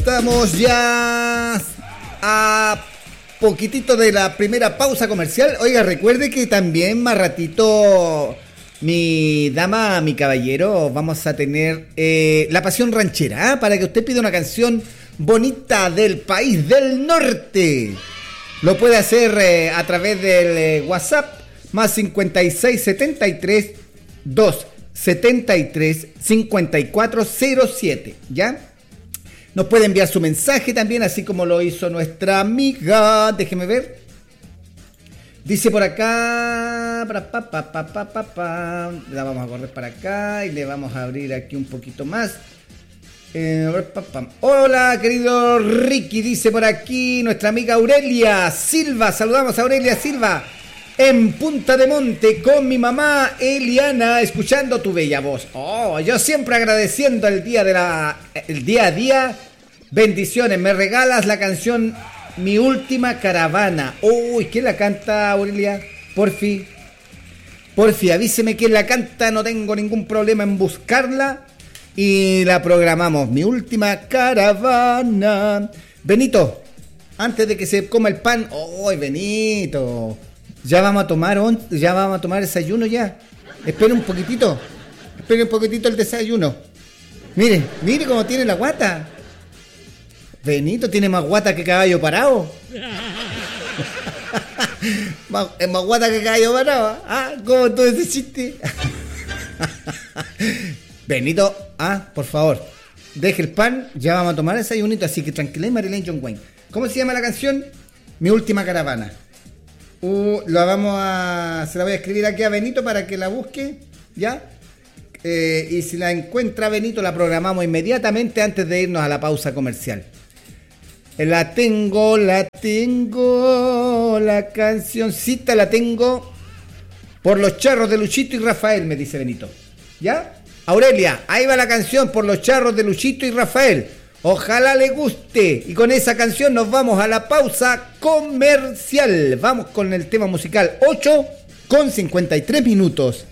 Estamos ya a poquitito de la primera pausa comercial. Oiga, recuerde que también más ratito, mi dama, mi caballero, vamos a tener la pasión ranchera, ¿eh? Para que usted pida una canción bonita del país del norte. Lo puede hacer a través del WhatsApp más 5673 273 5407, ¿ya? Nos puede enviar su mensaje también, así como lo hizo nuestra amiga. Déjeme ver. Dice por acá. La vamos a correr para acá y le vamos a abrir aquí un poquito más. Hola, querido Ricky, dice por aquí nuestra amiga Aurelia Silva. Saludamos a Aurelia Silva en Punta de Monte con mi mamá Eliana, escuchando tu bella voz. Oh, yo siempre agradeciendo el día a día. Bendiciones, me regalas la canción Mi Última Caravana. Uy, ¿quién la canta, Aurelia? Porfi, avíseme quién la canta, no tengo ningún problema en buscarla y la programamos. Mi Última Caravana. Benito, antes de que se coma el pan. ¡Uy, Benito! Ya vamos a tomar desayuno ya. Espere un poquitito el desayuno. Mire cómo tiene la guata. Benito tiene más guata que caballo parado. Es más guata que caballo parado. ¿Ah? ¿Cómo tú ese chiste? Benito, por favor, deje el pan, ya vamos a tomar desayunito, así que tranquila, Marilyn John Wayne. ¿Cómo se llama la canción? Mi Última Caravana. Se la voy a escribir aquí a Benito para que la busque, ¿ya? Y si la encuentra Benito, la programamos inmediatamente antes de irnos a la pausa comercial. La tengo, la cancioncita la tengo por los charros de Luchito y Rafael, me dice Benito. ¿Ya? Aurelia, ahí va la canción por los charros de Luchito y Rafael. Ojalá le guste. Y con esa canción nos vamos a la pausa comercial. Vamos con el tema musical 8 con 53 minutos.